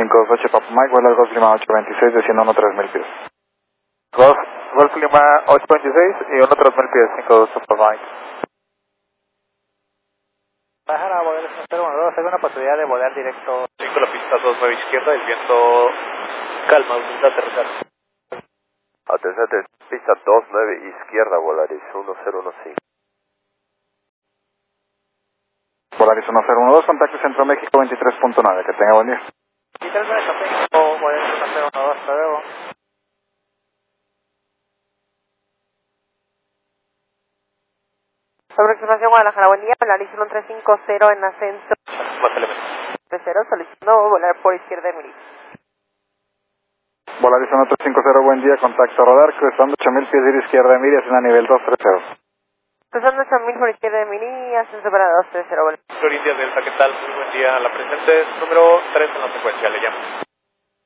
58 Papa Mike, vuela al Golf Lima 826, desciendo 13000 pies. Golf Lima 826 y 13000 pies, 52 Papa Mike. Bajar a volar el 012, hay una posibilidad de volar directo. 5 la pista 29 izquierda, el viento calma, intenta aterrizar. Aterrizate, pista 29 izquierda, Volaris 1015. Volaris 1012, contacto Centro México 23.9, que tenga buen día. Y 39 México, Volaris 1012, hasta luego. Aproximación Guadalajara, buen día, Volaris 1350 en ascenso. Más elementos. 30, solicitando volar por izquierda de Miri. Volaris 1350, buen día, contacto radar, cruzando 8000 pies de izquierda de Miri, haciendo a nivel 230. Cruzando 8000 por izquierda de Miri, ascenso para 230, Volaris. India Delta, ¿qué tal? Muy buen día. La presente es número 3 en la secuencia, le llamo.